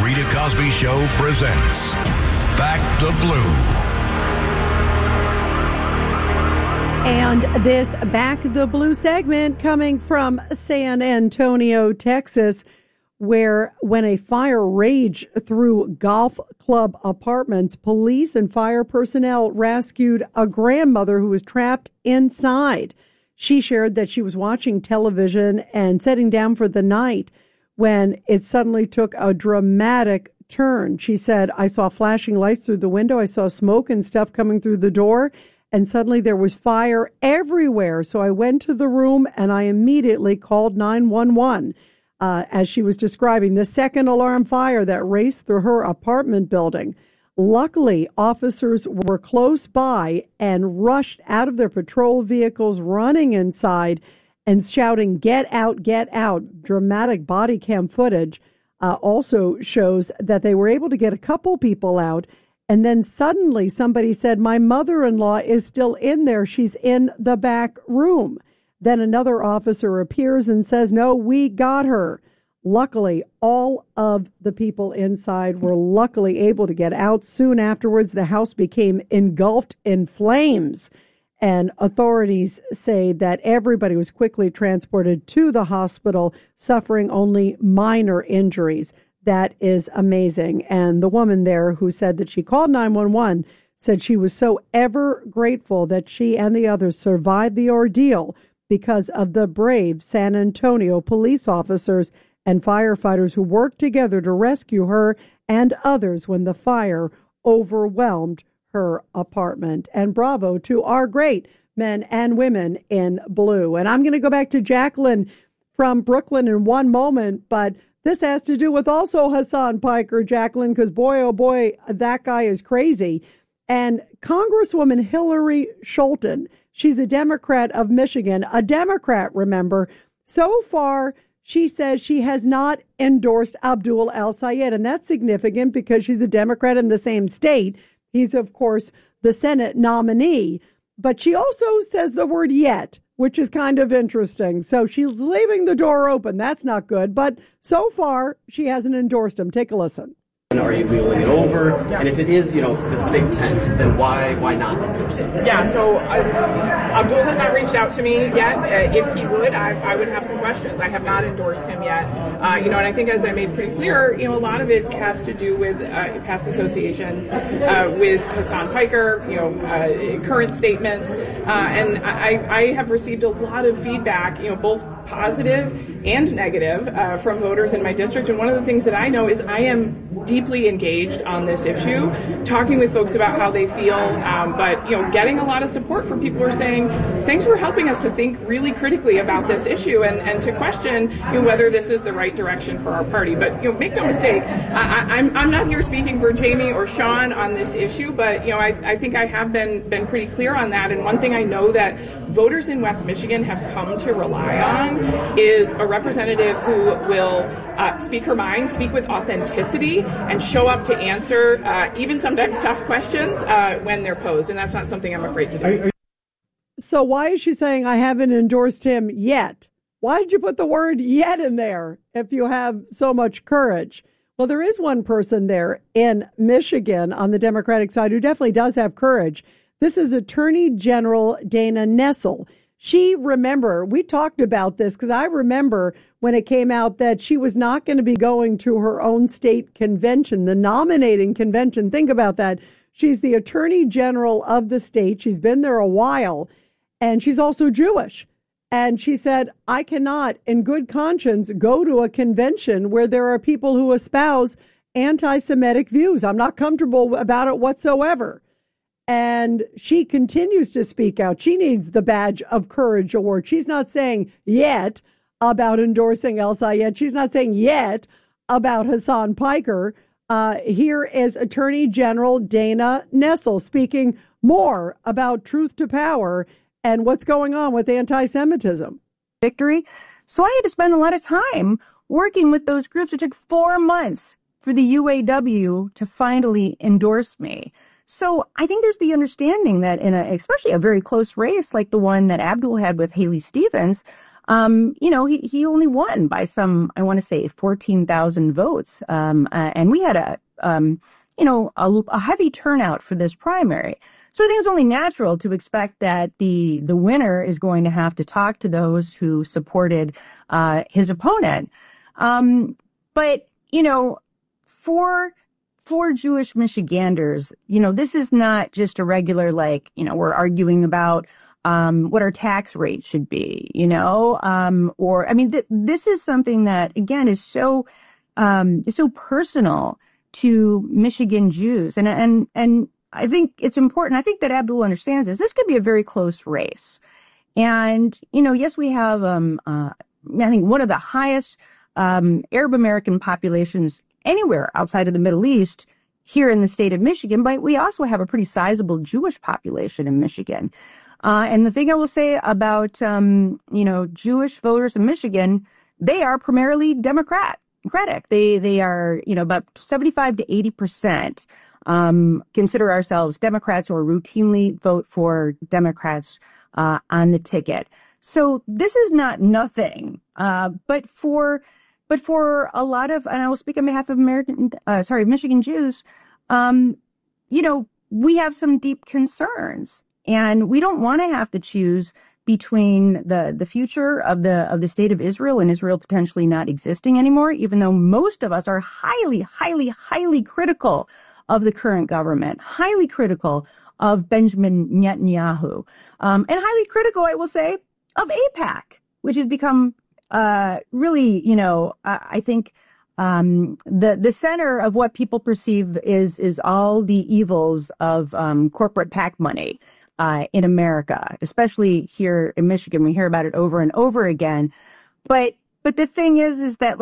Rita Cosby Show presents Back the Blue. And this Back the Blue segment coming from San Antonio, Texas, where when a fire raged through golf club apartments, police and fire personnel rescued a grandmother who was trapped inside. She shared that she was watching television and setting down for the night when it suddenly took a dramatic turn. She said, I saw flashing lights through the window. I saw smoke and stuff coming through the door. And suddenly there was fire everywhere. So I went to the room and I immediately called 911. As she was describing the second alarm fire that raced through her apartment building. Luckily, officers were close by and rushed out of their patrol vehicles, running inside and shouting, get out, get out. Dramatic body cam footage also shows that they were able to get a couple people out. And then suddenly somebody said, my mother-in-law is still in there. She's in the back room. Then another officer appears and says, no, we got her. Luckily, all of the people inside were luckily able to get out. Soon afterwards, the house became engulfed in flames. And authorities say that everybody was quickly transported to the hospital, suffering only minor injuries. That is amazing. And the woman there who said that she called 911 said she was so ever grateful that she and the others survived the ordeal because of the brave San Antonio police officers and firefighters who worked together to rescue her and others when the fire overwhelmed her apartment. And bravo to our great men and women in blue. And I'm going to go back to Jacqueline from Brooklyn in one moment, but this has to do with also Hassan Piker, Jacqueline, because boy, oh boy, that guy is crazy. And Congresswoman Hillary Scholten, she's a Democrat of Michigan, a Democrat, remember. So far, she says she has not endorsed Abdul El-Sayed, and that's significant because she's a Democrat in the same state. He's, of course, the Senate nominee. But she also says the word yet, which is kind of interesting. So she's leaving the door open. That's not good. But so far, she hasn't endorsed him. Take a listen. Are you wheeling it over? Yeah. And if it is, this big tent, then why not endorse it? Yeah, so Abdul has not reached out to me yet. If he would, I would have some questions. I have not endorsed him yet. And I think as I made pretty clear, a lot of it has to do with past associations with Hassan Piker, current statements. And I have received a lot of feedback, both positive and negative from voters in my district. And one of the things that I know is I am deeply engaged on this issue, talking with folks about how they feel, but getting a lot of support from people who are saying, thanks for helping us to think really critically about this issue and to question whether this is the right direction for our party. But make no mistake, I'm not here speaking for Jamie or Sean on this issue, but I think I have been pretty clear on that. And one thing I know that voters in West Michigan have come to rely on is a representative who will speak her mind, speak with authenticity, and show up to answer even sometimes tough questions when they're posed. And that's not something I'm afraid to do. So why is she saying I haven't endorsed him yet? Why did you put the word yet in there if you have so much courage? Well, there is one person there in Michigan on the Democratic side who definitely does have courage. This is Attorney General Dana Nessel. We talked about this because I remember when it came out that she was not going to be going to her own state convention, the nominating convention. Think about that. She's the Attorney General of the state. She's been there a while, and she's also Jewish. And she said, I cannot, in good conscience, go to a convention where there are people who espouse anti-Semitic views. I'm not comfortable about it whatsoever. And she continues to speak out. She needs the Badge of Courage Award. She's not saying yet about endorsing El-Sayed. She's not saying yet about Hassan Piker. Here is Attorney General Dana Nessel speaking more about truth to power and what's going on with anti-Semitism. Victory. So I had to spend a lot of time working with those groups. It took 4 months for the UAW to finally endorse me. So I think there's the understanding that in especially a very close race like the one that Abdul had with Haley Stevens, he only won by some, I want to say 14,000 votes. And we had a heavy turnout for this primary. So I think it's only natural to expect that the winner is going to have to talk to those who supported his opponent. But for Jewish Michiganders, this is not just a regular, we're arguing about what our tax rate should be, this is something that, again, is so personal to Michigan Jews. And I think it's important. I think that Abdul understands this. This could be a very close race. And, yes, we have, I think one of the highest Arab American populations anywhere outside of the Middle East here in the state of Michigan, but we also have a pretty sizable Jewish population in Michigan. And the thing I will say about, Jewish voters in Michigan, they are primarily Democratic. They are, about 75 to 80%, consider ourselves Democrats or routinely vote for Democrats, on the ticket. So this is not nothing. But for a lot of, and I will speak on behalf of Michigan Jews, we have some deep concerns, and we don't want to have to choose between the future of the state of Israel and Israel potentially not existing anymore, even though most of us are highly, highly, highly critical of the current government, highly critical of Benjamin Netanyahu, and highly critical, I will say, of AIPAC, which has become really, I think the center of what people perceive is all the evils of corporate PAC money in America, especially here in Michigan. We hear about it over and over again. But the thing is that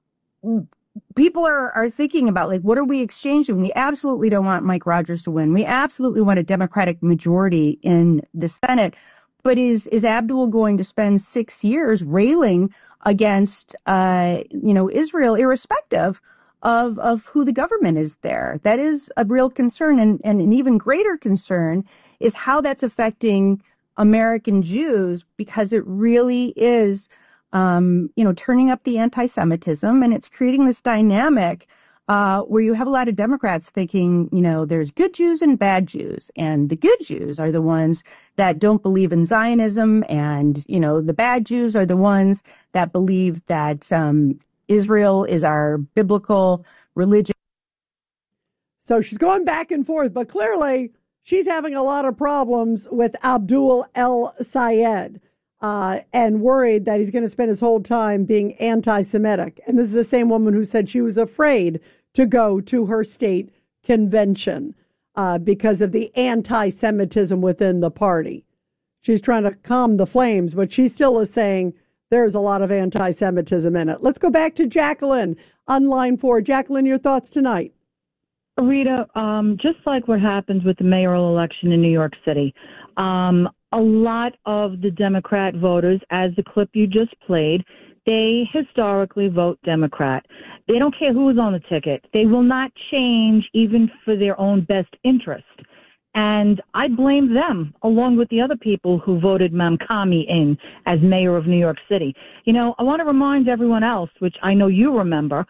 people are thinking about what are we exchanging? We absolutely don't want Mike Rogers to win. We absolutely want a Democratic majority in the Senate. But is Abdul going to spend 6 years railing against, Israel, irrespective of who the government is there? That is a real concern. And an even greater concern is how that's affecting American Jews, because it really is, turning up the anti-Semitism, and it's creating this dynamic where you have a lot of Democrats thinking, there's good Jews and bad Jews, and the good Jews are the ones that don't believe in Zionism, and, the bad Jews are the ones that believe that Israel is our biblical religion. So she's going back and forth, but clearly she's having a lot of problems with Abdul El-Sayed. And worried that he's going to spend his whole time being anti-Semitic. And this is the same woman who said she was afraid to go to her state convention because of the anti-Semitism within the party. She's trying to calm the flames, but she still is saying there's a lot of anti-Semitism in it. Let's go back to Jacqueline on line 4. Jacqueline, your thoughts tonight. Rita, just like what happens with the mayoral election in New York City, a lot of the Democrat voters, as the clip you just played, they historically vote Democrat. They don't care who's on the ticket. They will not change even for their own best interest. And I blame them, along with the other people who voted Mamdani in as mayor of New York City. I want to remind everyone else, which I know you remember,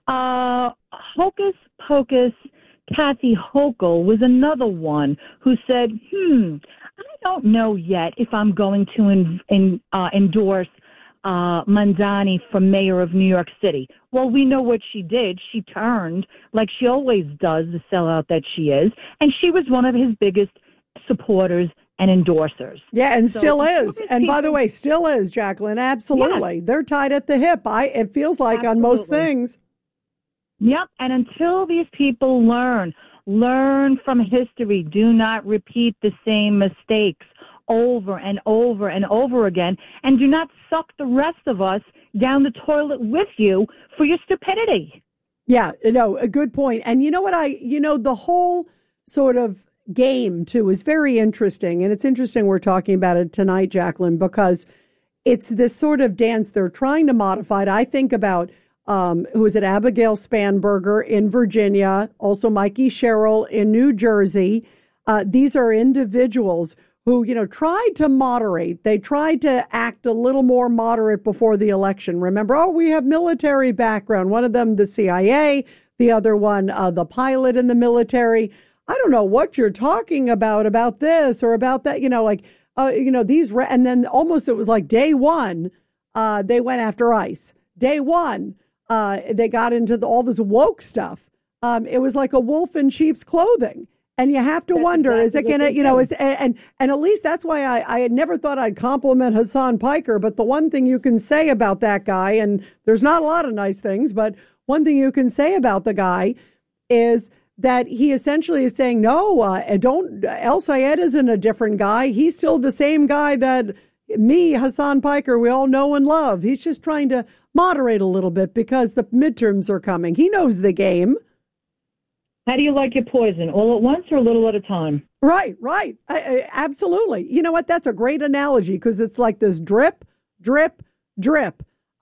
Hocus Pocus Kathy Hochul was another one who said, I don't know yet if I'm going to endorse Mamdani for mayor of New York City. Well, we know what she did. She turned, like she always does, the sellout that she is, and she was one of his biggest supporters and endorsers. Yeah, and still is. And by the way, still is, Jacqueline. Absolutely. Yes. They're tied at the hip. It feels like on most things. Yep, and until these people learn from history, do not repeat the same mistakes over and over and over again, and do not suck the rest of us down the toilet with you for your stupidity. Yeah, a good point. And you know what, the whole sort of game too is very interesting, and it's interesting we're talking about it tonight, Jacqueline, because it's this sort of dance they're trying to modify it. I think about who is it? Abigail Spanberger in Virginia, also Mikey Sherrill in New Jersey. These are individuals who, tried to moderate. They tried to act a little more moderate before the election. Remember, we have military background. One of them, the CIA, the other one, the pilot in the military. I don't know what you're talking about this or about that, and then almost it was like day one, they went after ICE. Day one, they got into all this woke stuff. It was like a wolf in sheep's clothing. And you have to wonder, is it going to, and at least that's why I had never thought I'd compliment Hasan Piker. But the one thing you can say about that guy, and there's not a lot of nice things, but one thing you can say about the guy is that he essentially is saying, no, El Sayed isn't a different guy. He's still the same guy that me, Hasan Piker, we all know and love. He's just trying to moderate a little bit because the midterms are coming. He knows the game. How do you like your poison? All at once or a little at a time? Right. Absolutely. You know what? That's a great analogy because it's like this drip, drip, drip.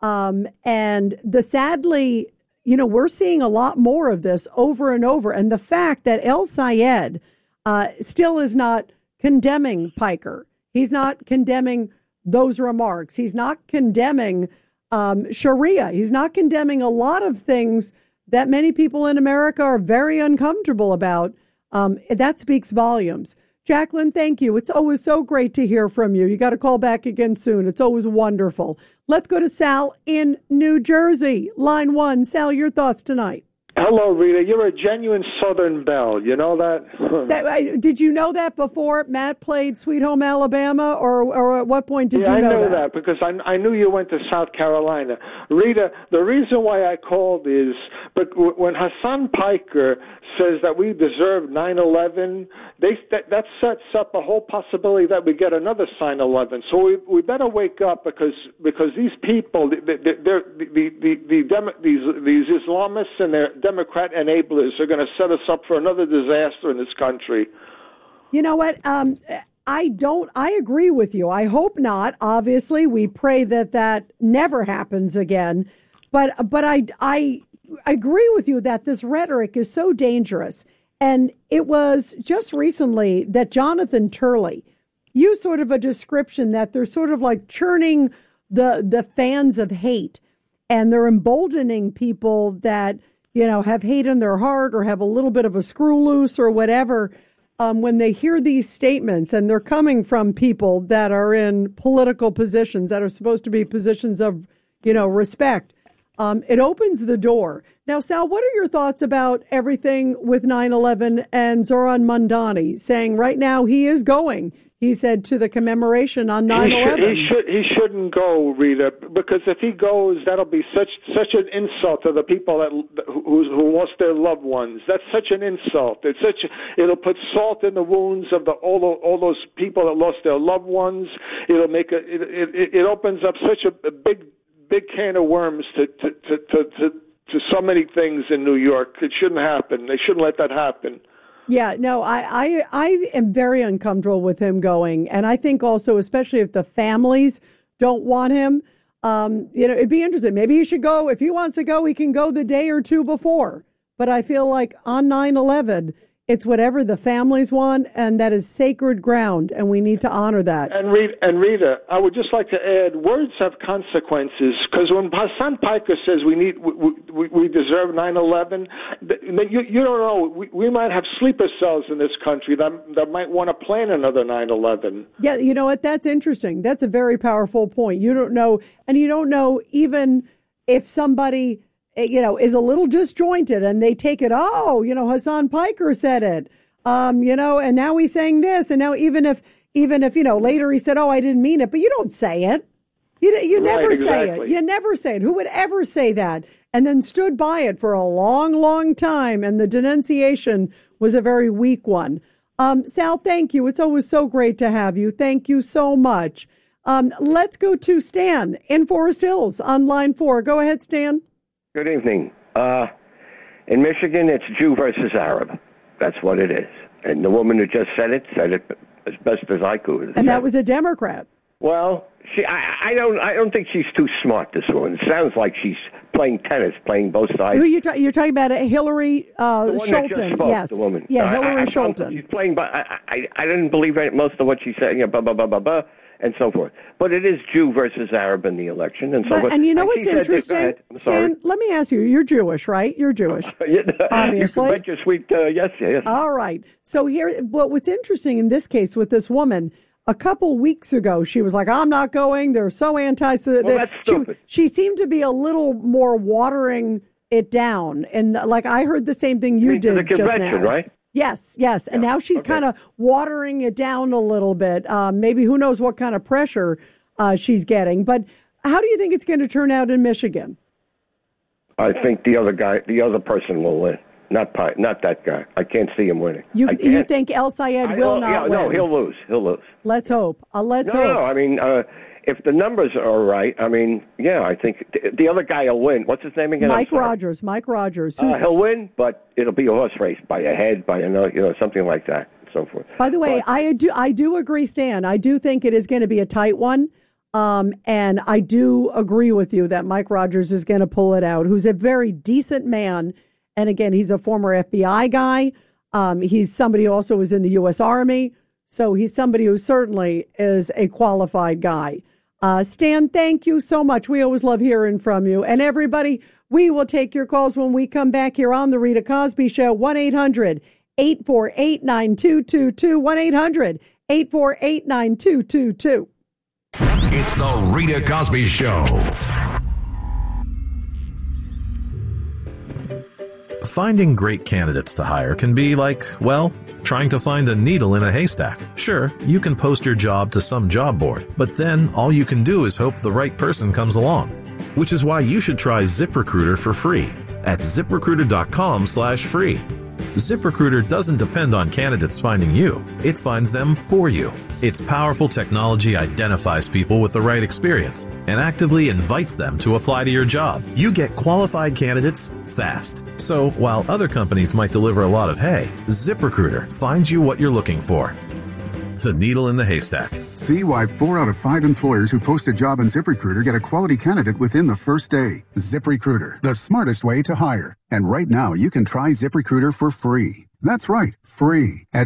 And sadly, we're seeing a lot more of this over and over. And the fact that El Sayed still is not condemning Piker. He's not condemning those remarks. He's not condemning Sharia. He's not condemning a lot of things that many people in America are very uncomfortable about. That speaks volumes. Jacqueline, thank you. It's always so great to hear from you. You got to call back again soon. It's always wonderful. Let's go to Sal in New Jersey. Line 1. Sal, your thoughts tonight. Hello, Rita. You're a genuine Southern belle. You know that? Did you know that before Matt played Sweet Home Alabama, or at what point did you know that? I know that because I knew you went to South Carolina. Rita, the reason why I called is when Hasan Piker says that we deserve 9/11, that sets up a whole possibility that we get another 9/11. So we better wake up because these people, these Islamists and their Democrat enablers are going to set us up for another disaster in this country. You know what? I agree with you. I hope not. Obviously, we pray that never happens again. But I agree with you that this rhetoric is so dangerous. And it was just recently that Jonathan Turley used sort of a description that they're sort of like churning the fans of hate, and they're emboldening people that have hate in their heart or have a little bit of a screw loose or whatever, when they hear these statements, and they're coming from people that are in political positions that are supposed to be positions of, respect, it opens the door. Now, Sal, what are your thoughts about everything with 9/11 and Zoran Mandani saying right now he is going? He said to the commemoration on 9/11. He shouldn't go, Rita, because if he goes, that'll be such an insult to the people who lost their loved ones. That's such an insult. It'll put salt in the wounds of all those people that lost their loved ones. It'll make it opens up such a big can of worms to so many things in New York. It shouldn't happen. They shouldn't let that happen. Yeah, no, I am very uncomfortable with him going. And I think also, especially if the families don't want him, it'd be interesting. Maybe he should go. If he wants to go, he can go the day or two before. But I feel like on 9/11, it's whatever the families want, and that is sacred ground, and we need to honor that. And Rita, I would just like to add, words have consequences, because when Hasan Piker says we deserve 9/11, you don't know. We might have sleeper cells in this country that might want to plan another 9/11. Yeah, you know what? That's interesting. That's a very powerful point. You don't know, and you don't know even if somebody is a little disjointed and they take it, Hasan Piker said it, and now he's saying this. And now even if later he said, I didn't mean it, but you don't say it. You never say it. You never say it. Who would ever say that? And then stood by it for a long, long time. And the denunciation was a very weak one. Sal, thank you. It's always so great to have you. Thank you so much. Let's go to Stan in Forest Hills on line 4. Go ahead, Stan. Good evening. In Michigan, it's Jew versus Arab. That's what it is. And the woman who just said it as best as I could. And that was a Democrat. Well, I don't think she's too smart, this woman. It sounds like she's playing tennis, playing both sides. Who you're talking about? Hillary the one Scholten. That just spoke, yes, the woman. Yeah, Hillary Scholten. She's playing, but I didn't believe most of what she said. Blah blah blah blah blah, and so forth. But it is Jew versus Arab in the election, and so forth. And you know what's interesting? Stan, let me ask you. You're Jewish, right? You're Jewish, obviously. You bet your sweet yes. All right. So what's interesting in this case with this woman? A couple weeks ago, she was like, "I'm not going. They're so anti." Well, that's stupid. She seemed to be a little more watering it down, and like I heard the same thing you did the convention, just now. Right? Yes. And now she's kind of watering it down a little bit. Maybe who knows what kind of pressure she's getting. But how do you think it's going to turn out in Michigan? I think the other person will win. Not that guy. I can't see him winning. You think El Sayed will not win? No, he'll lose. Let's hope. Let's hope. No, I mean, if the numbers are right, I mean, yeah, I think the other guy will win. What's his name again? Mike Rogers. He'll win, but it'll be a horse race by a head, by something like that, and so forth. By the way, I do agree, Stan. I do think it is going to be a tight one. And I do agree with you that Mike Rogers is going to pull it out, who's a very decent man. And again, he's a former FBI guy. He's somebody who also was in the U.S. Army. So he's somebody who certainly is a qualified guy. Stan, thank you so much. We always love hearing from you. And everybody, we will take your calls when we come back here on The Rita Cosby Show. 1-800-848-9222. 1-800-848-9222. It's The Rita Cosby Show. Finding great candidates to hire can be like, well, trying to find a needle in a haystack. Sure, you can post your job to some job board, but then all you can do is hope the right person comes along. Which is why you should try ZipRecruiter for free at ZipRecruiter.com/free. ZipRecruiter doesn't depend on candidates finding you. It finds them for you. Its powerful technology identifies people with the right experience and actively invites them to apply to your job. You get qualified candidates fast. So while other companies might deliver a lot of hay, ZipRecruiter finds you what you're looking for. The needle in the haystack. See why 4 out of 5 employers who post a job on ZipRecruiter get a quality candidate within the first day. ZipRecruiter, the smartest way to hire. And right now, you can try ZipRecruiter for free. That's right, free at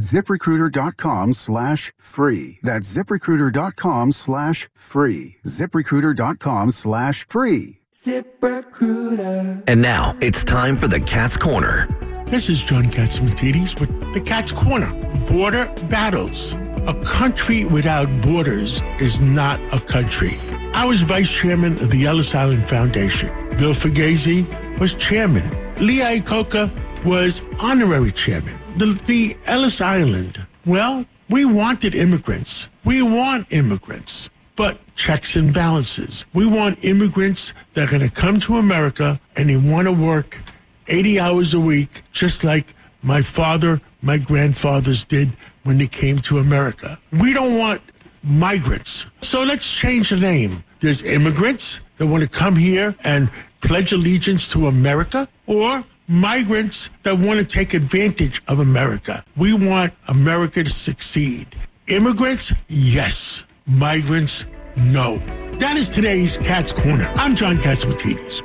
ZipRecruiter.com/free. That's ZipRecruiter.com/free. ZipRecruiter.com/free. ZipRecruiter. And now it's time for the Cat's Corner. This is John Catsimatidis with the Cat's Corner. Border battles. A country without borders is not a country. I was vice chairman of the Ellis Island Foundation. Bill Fugazi was chairman. Lee Iacocca was honorary chairman. The Ellis Island, well, we wanted immigrants. We want immigrants. But checks and balances. We want immigrants that are going to come to America and they want to work 80 hours a week, just like my father, my grandfathers did when they came to America. We don't want migrants. So let's change the name. There's immigrants that want to come here and pledge allegiance to America, or migrants that want to take advantage of America. We want America to succeed. Immigrants, yes. Migrants, no. That is today's Cat's Corner. I'm John Catsimatidis.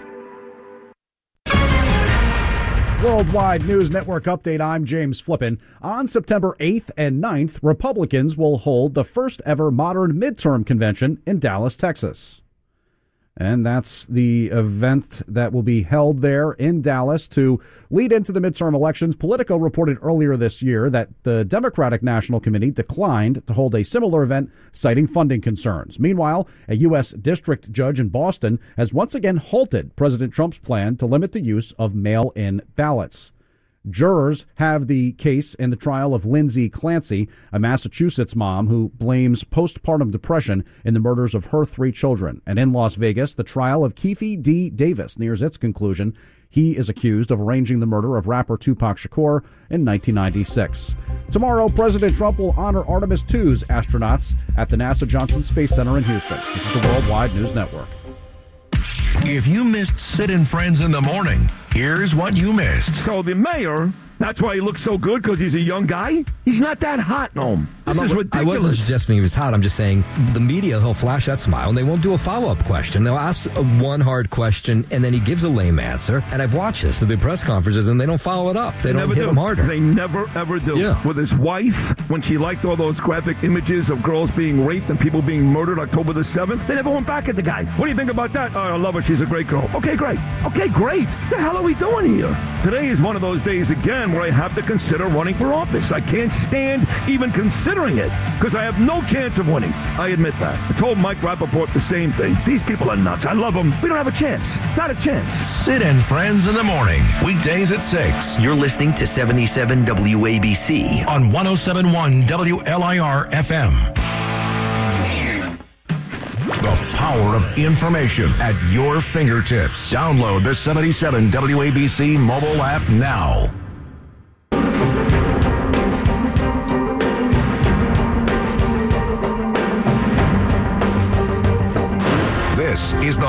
Worldwide News Network update. I'm James Flippin. On September 8th and 9th, Republicans will hold the first ever modern midterm convention in Dallas, Texas. And that's the event that will be held there in Dallas to lead into the midterm elections. Politico reported earlier this year that the Democratic National Committee declined to hold a similar event, citing funding concerns. Meanwhile, a U.S. district judge in Boston has once again halted President Trump's plan to limit the use of mail-in ballots. Jurors have the case in the trial of Lindsay Clancy, a Massachusetts mom who blames postpartum depression in the murders of her 3 children. And in Las Vegas, the trial of Keefe D. Davis nears its conclusion. He is accused of arranging the murder of rapper Tupac Shakur in 1996. Tomorrow, President Trump will honor Artemis II's astronauts at the NASA Johnson Space Center in Houston. This is the Worldwide News Network. If you missed Sid and Friends in the Morning, here's what you missed. So the mayor, that's why he looks so good, because he's a young guy? He's not that hot, no. I wasn't suggesting he was hot. I'm just saying the media, he'll flash that smile and they won't do a follow-up question. They'll ask one hard question and then he gives a lame answer. And I've watched this at the press conferences and they don't follow it up. They don't hit him harder. They never, ever do. Yeah. With his wife, when she liked all those graphic images of girls being raped and people being murdered October the 7th, they never went back at the guy. What do you think about that? Oh, I love her. She's a great girl. Okay, great. Okay, great. The hell are we doing here? Today is one of those days again where I have to consider running for office. I can't stand even considering it because I have no chance of winning. I admit that. I told Mike Rappaport the same thing. These people are nuts. I love them. We don't have a chance. Not a chance. Sid and Friends in the morning. Weekdays at 6. You're listening to 77 WABC on 107.1 WLIR FM. The power of information at your fingertips. Download the 77 WABC mobile app now. This is the